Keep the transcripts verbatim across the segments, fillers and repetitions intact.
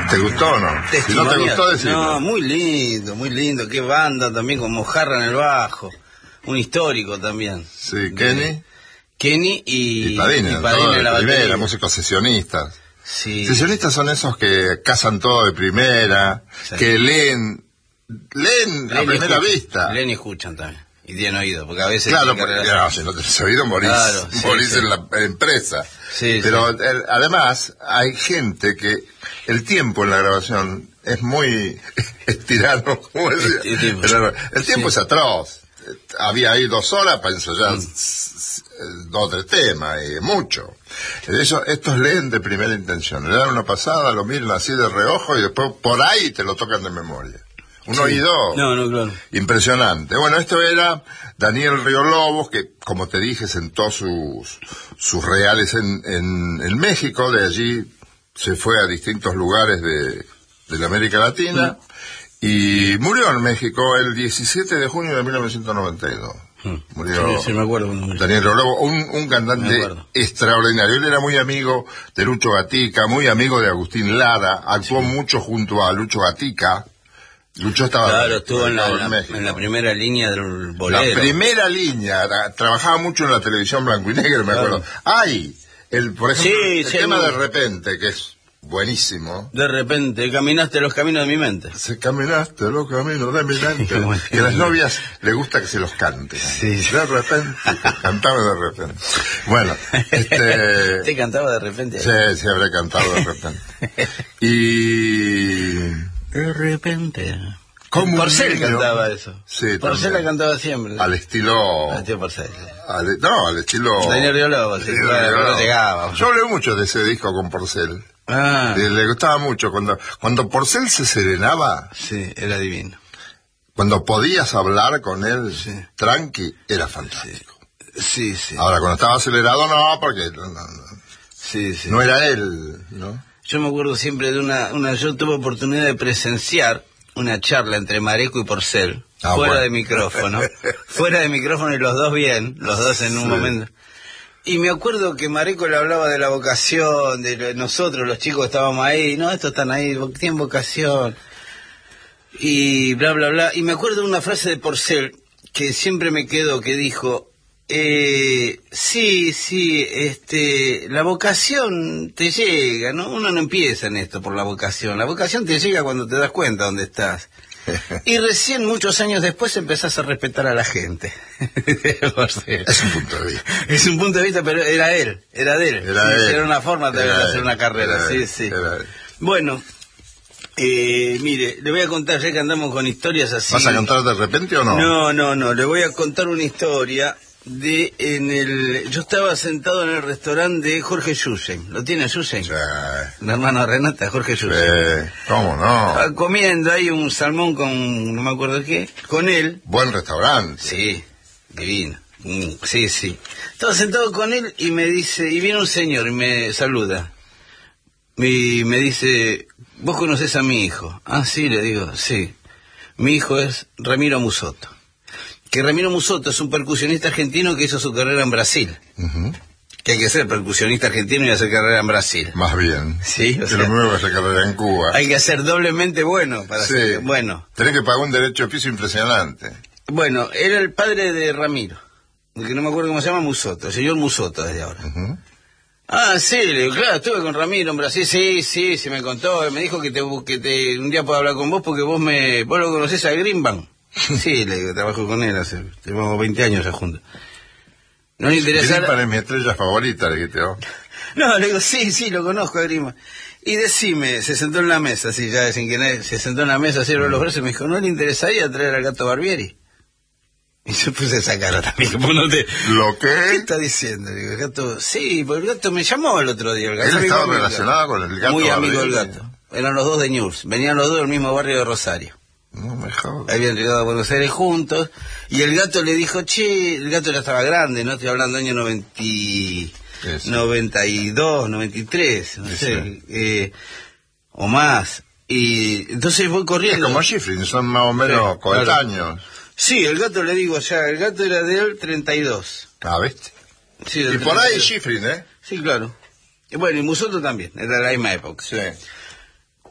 ¿Te gustó o no? Si no te gustó, decirlo. No, muy lindo, muy lindo. Qué banda también, con Mojarra en el bajo. Un histórico también. Sí, Kenny. Kenny y, y Padina, y Padina de la primera, batería. músicos sesionistas. Sí. Sesionistas son esos que cazan todo de primera, sí. que leen, leen, leen a primera escuchan, vista. Leen y escuchan también. Y tienen oído, porque a veces... Claro, porque no, si no tenés oído morís, claro, sí, morís sí. en la empresa. Sí, Pero sí. El, además hay gente que el tiempo en la grabación es muy estirado, como decía. El tiempo, Pero el tiempo sí. es atroz. Había ahí dos horas para ensayar mm. dos o tres temas, y mucho. Eso, estos leen de primera intención, le dan una pasada, lo miran así de reojo y después por ahí te lo tocan de memoria. Un sí. oído no, no, claro. impresionante. Bueno, esto era Daniel Río Lobos, que como te dije sentó sus, sus reales en, en, en México, de allí se fue a distintos lugares de, de la América Latina. Mm. Y murió en México el diecisiete de junio de mil novecientos noventa y dos. Hmm. Murió sí, sí, me acuerdo. Daniel Lobo, un, un cantante extraordinario. Él era muy amigo de Lucho Gatica, muy amigo de Agustín Lara, actuó sí. mucho junto a Lucho Gatica. Lucho estaba... Claro, estuvo en la, en, la, en la primera línea del bolero. La primera línea, trabajaba mucho en la televisión blanco y negro, me claro. acuerdo. ¡Ay! El, por ejemplo, sí, el sí, tema de repente, que es... buenísimo. De repente, caminaste los caminos de mi mente. Se caminaste los caminos de mi mente. Que a las novias les gusta que se los cante. Sí, sí. De repente, cantaba de repente. Bueno, este... ¿Te cantaba de repente? Sí, sí, habré cantado de repente. Y... De repente... ¿Cómo Porcel cantaba eso. Sí, Porcel la cantaba siempre. Al estilo... Al estilo Porcel. Al, no, al estilo... Daniel Río Lobos, sí, claro, no llegaba. Yo hablé mucho de ese disco con Porcel. Ah. Le, le gustaba mucho. Cuando, cuando Porcel se serenaba... Sí, era divino. Cuando podías hablar con él, sí. tranqui, era fantástico. Sí, sí. Ahora, cuando estaba acelerado, no, porque... No, no, sí, sí. no era él, ¿no? Yo me acuerdo siempre de una... una yo tuve oportunidad de presenciar una charla entre Mareco y Porcel, ah, fuera bueno. de micrófono, fuera de micrófono y los dos bien, los dos en un sí. momento. Y me acuerdo que Mareco le hablaba de la vocación, de nosotros, los chicos estábamos ahí, no, estos están ahí, tienen vocación, y bla, bla, bla. Y me acuerdo de una frase de Porcel que siempre me quedó, que dijo, eh, sí, sí, este, la vocación te llega, ¿no? Uno no empieza en esto por la vocación, la vocación te llega cuando te das cuenta dónde estás. Y recién, muchos años después, empezás a respetar a la gente. Es un punto de vista. Es un punto de vista, pero era él, era de él. Era, sí, él. era una forma de era hacer él. una carrera, era sí, él. sí. Era él. Bueno, eh, mire, le voy a contar, ya que andamos con historias así... ¿Vas a contar de repente o no? No, no, no, le voy a contar una historia de en el... Yo estaba sentado en el restaurante de Jorge Yusen. ¿Lo tiene Yusen? Sí. El hermano de Renata, Jorge Yusen. Sí. ¿Cómo no? Estaba comiendo ahí un salmón con... no me acuerdo qué. Con él. Buen restaurante. Sí, divino. Mm, sí, sí. Estaba sentado con él y me dice... Y viene un señor y me saluda. Y me dice... ¿Vos conocés a mi hijo? Ah, sí, le digo, sí. Mi hijo es Ramiro Musotto. Que Ramiro Musotto es un percusionista argentino que hizo su carrera en Brasil. Uh-huh. Que hay que ser percusionista argentino y hacer carrera en Brasil. Más bien. Sí, o sea, lo mismo que hacer carrera en Cuba. Hay que ser doblemente bueno para sí. hacer... Bueno. Tenés que pagar un derecho de oficio impresionante. Bueno, era el padre de Ramiro, que no me acuerdo cómo se llama, Musotto, el señor Musotto desde ahora. Uh-huh. Ah, sí, le digo, claro, estuve con Ramiro en Brasil, sí, sí, sí me contó, me dijo que te que te un día puedo hablar con vos porque vos me vos lo conocés a Greenbank. Sí, le digo, trabajo con él hace, llevamos veinte años ya juntos. No le interesa... Greenbank es mi estrella favorita, le dije, oh. No, le digo, sí, sí, lo conozco a Greenbank. Y decime, se sentó en la mesa, así ya sin que nadie, se sentó en la mesa, cerró los brazos y me dijo, ¿no le interesaría traer al Gato Barbieri? Y se puse esa cara también. No te... ¿Lo qué? ¿Qué está diciendo? Digo, el gato... Sí, porque el gato me llamó el otro día. El gato ¿Él estaba relacionado con el gato? Muy amigo del gato. Eran los dos de News. Venían los dos del mismo barrio de Rosario. No me jodas. Habían llegado a Buenos Aires juntos. Y el gato le dijo, che, el gato ya estaba grande, ¿no? Estoy hablando del año noventa... noventa y dos, noventa y tres, no sé. Sí. Eh, o más. Y entonces voy corriendo. Es como Schifrin, son más o menos sí, coetáneos. Claro. Sí, el gato le digo ya, el gato era de él treinta y dos. Ah, ¿viste? Sí, y por ahí Schifrin, ¿eh? Sí, claro. Y bueno, y Musotto también, era de la misma época. Sí.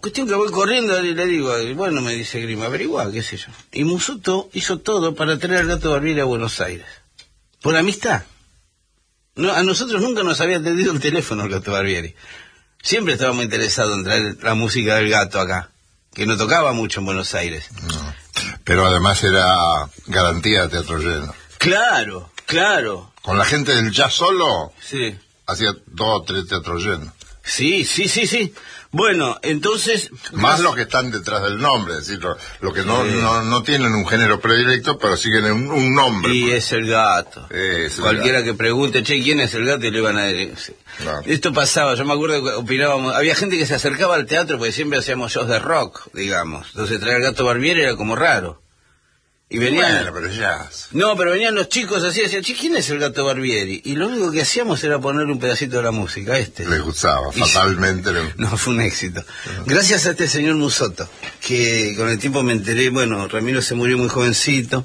Cuestión que voy corriendo y le digo, bueno, me dice Grima, averigua, qué sé yo. Y Musoto hizo todo para traer al Gato Barbieri a Buenos Aires. Por amistad. No, a nosotros nunca nos había atendido el teléfono el Gato Barbieri. Siempre estábamos interesados en traer la música del Gato acá, que no tocaba mucho en Buenos Aires. No. Pero además era garantía de teatro lleno. Claro, claro. Con la gente del jazz solo, sí. hacía dos o tres teatros llenos. Sí, sí, sí, sí. Bueno, entonces... Más los que están detrás del nombre, es decir, lo, lo que no, sí. no no tienen un género predilecto, pero siguen un, un nombre. Y pues. Es el Gato. Es el Cualquiera Gato. Que pregunte, che, ¿quién es el Gato? Y le iban a decir... No. Esto pasaba, yo me acuerdo que opinábamos... Había gente que se acercaba al teatro porque siempre hacíamos shows de rock, digamos. Entonces traer al Gato Barbieri era como raro. Y venían... Bueno, pero ya... No, pero venían los chicos así y decían, che, ¿quién es el Gato Barbieri? Y lo único que hacíamos era ponerle un pedacito de la música, este. Les gustaba, y fatalmente. Le... No, fue un éxito. Gracias a este señor Musoto, que con el tiempo me enteré, bueno, Ramiro se murió muy jovencito,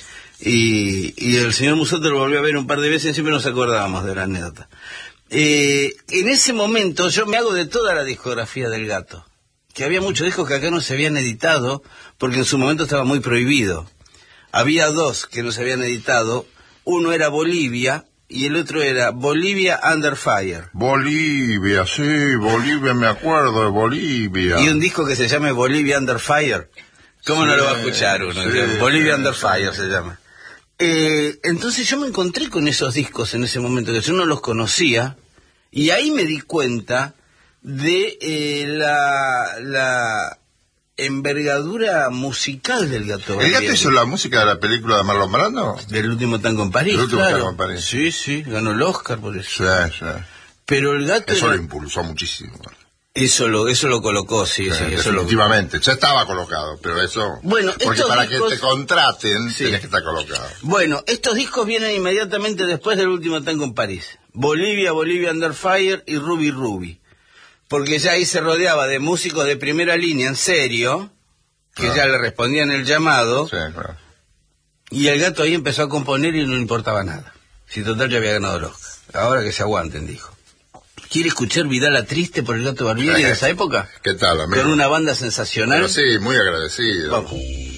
y, y el señor Musoto lo volvió a ver un par de veces y siempre nos acordábamos de la anécdota. Eh, en ese momento yo me hago de toda la discografía del Gato, que había muchos discos que acá no se habían editado, porque en su momento estaba muy prohibido. Había dos que no se habían editado, uno era Bolivia y el otro era Bolivia Under Fire. Bolivia, sí, Bolivia, me acuerdo de Bolivia. Y un disco que se llame Bolivia Under Fire, ¿cómo sí, no lo va a escuchar uno? Sí, Bolivia sí, Under Fire se llama. Eh, entonces yo me encontré con esos discos en ese momento, que yo no los conocía, y ahí me di cuenta de eh, la... la envergadura musical del Gato Barbieri. ¿El Gato hizo la música de la película de Marlon Brando? Del último tango en París, El último claro. tango en París. Sí, sí, ganó el Oscar por eso. Sí, sí. Pero el Gato Eso era... lo impulsó muchísimo. Eso lo, eso lo colocó, sí, sí. sí eso definitivamente, lo... ya estaba colocado, pero eso... Bueno, porque para discos... que te contraten, sí. Tienes que estar colocado. Bueno, estos discos vienen inmediatamente después del último tango en París. Bolivia, Bolivia Under Fire y Ruby Ruby. Porque ya ahí se rodeaba de músicos de primera línea, en serio... que claro. Ya le respondían el llamado, sí, claro. Y el Gato ahí empezó a componer y no le importaba nada. Si total ya había ganado el Oscar. Ahora que se aguanten, dijo. ¿Quiere escuchar Vidala Triste por el Gato Barbieri de esa época? ¿Qué tal, amigo? Con una banda sensacional. Pero sí, muy agradecido. Vamos.